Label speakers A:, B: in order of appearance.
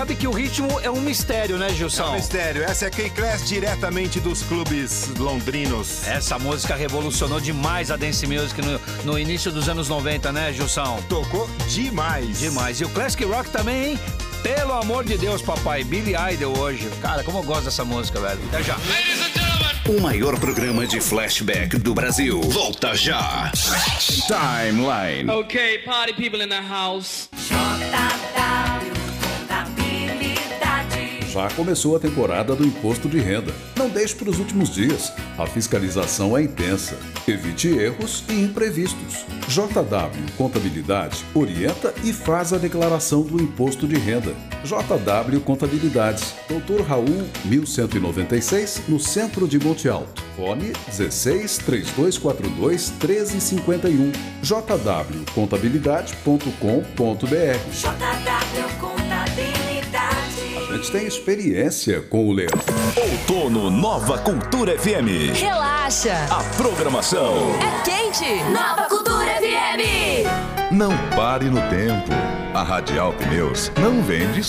A: Sabe que o ritmo é um mistério, né,
B: É
A: Gilson?
B: um mistério. Essa é K-Class diretamente dos clubes londrinos.
A: Essa música revolucionou demais a dance music no início dos anos 90, né, Gilson?
B: Tocou demais.
A: Demais. E o Classic Rock também, hein? Pelo amor de Deus, papai. Billy Idol hoje. Cara, como eu gosto dessa música, velho. Até já.
C: O maior programa de flashback do Brasil. Volta já. Timeline.
D: Okay, party people in the house.
E: Já começou a temporada do imposto de renda. Não deixe para os últimos dias. A fiscalização é intensa. Evite erros e imprevistos. JW Contabilidade orienta e faz a declaração do imposto de renda. JW Contabilidade, Dr. Raul 1196, no centro de Monte Alto. Fone 16 3242 1351. jwcontabilidade.com.br.
F: JW Contabilidade.
E: A gente tem experiência com o leão.
C: Outono Nova Cultura FM.
G: Relaxa.
C: A programação
G: É quente.
F: Nova Cultura FM.
H: Não pare no tempo. A Radial Pneus não vende